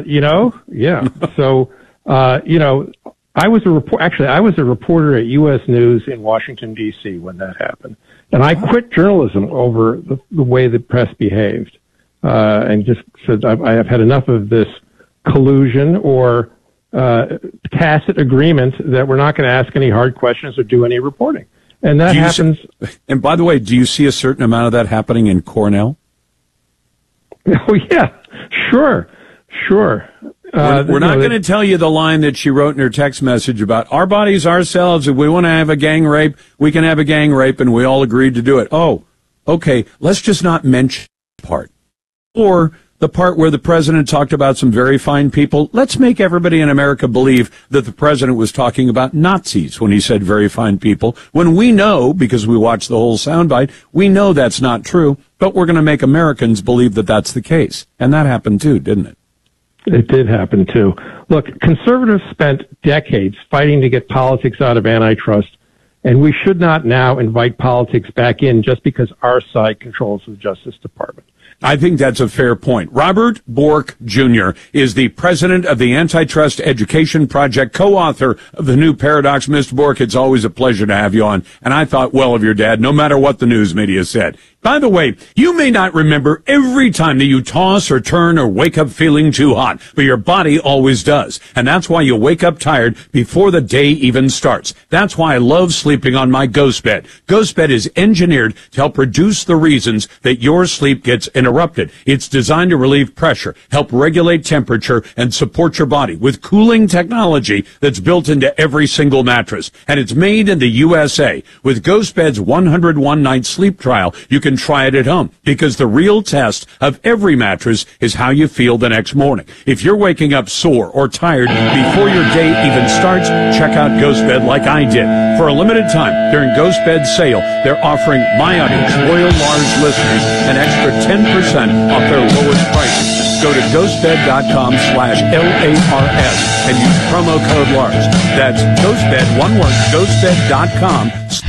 Yeah. So, I was a reporter at U.S. News in Washington, D.C. when that happened. And I quit journalism over the way the press behaved. And just said, I have had enough of this collusion or tacit agreement that we're not going to ask any hard questions or do any reporting. And that happens. And by the way, do you see a certain amount of that happening in Cornell? Oh, yeah, sure. We're not going to tell you the line that she wrote in her text message about our bodies, ourselves. If we want to have a gang rape, we can have a gang rape, and we all agreed to do it. Oh, okay, let's just not mention that part. Or the part where the president talked about some very fine people. Let's make everybody in America believe that the president was talking about Nazis when he said very fine people, when we know, because we watched the whole soundbite, we know that's not true, but we're going to make Americans believe that that's the case. And that happened too, didn't it? It did happen too. Look, conservatives spent decades fighting to get politics out of antitrust, and we should not now invite politics back in just because our side controls the Justice Department. I think that's a fair point. Robert Bork Jr. is the president of the Antitrust Education Project, co-author of the new Paradox. Mr. Bork, it's always a pleasure to have you on. And I thought well of your dad, no matter what the news media said. By the way, you may not remember every time that you toss or turn or wake up feeling too hot, but your body always does. And that's why you wake up tired before the day even starts. That's why I love sleeping on my Ghost Bed. Ghost Bed is engineered to help reduce the reasons that your sleep gets interrupted. It's designed to relieve pressure, help regulate temperature, and support your body with cooling technology that's built into every single mattress. And it's made in the USA. With Ghost Bed's 101-night sleep trial, you can try it at home, because the real test of every mattress is how you feel the next morning. If you're waking up sore or tired before your day even starts, check out Ghost Bed like I did. For a limited time during Ghost Bed's sale, they're offering my audience, loyal Lars listeners, an extra 10% off their lowest prices. Go to ghostbed.com/LARS and use promo code Lars. That's Ghostbed, one word, ghostbed.com